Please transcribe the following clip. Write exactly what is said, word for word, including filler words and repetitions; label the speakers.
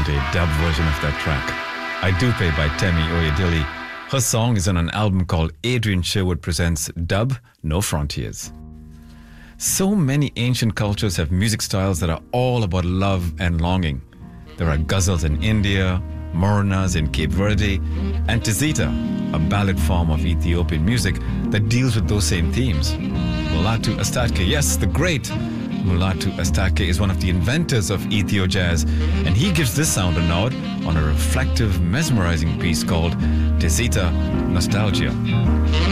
Speaker 1: want a dub version of that track. I Do Pay by Temi Oyedele. Her song is on an album called Adrian Sherwood Presents Dub No Frontiers. So many ancient cultures have music styles that are all about love and longing. There are ghazals in India, moranas in Cape Verde, and tizita, a ballad form of Ethiopian music that deals with those same themes. Mulatu Astatke, yes, the great Mulatu Astatke is one of the inventors of Ethio jazz, and he gives this sound a nod on a reflective, mesmerizing piece called Tizita Nostalgia.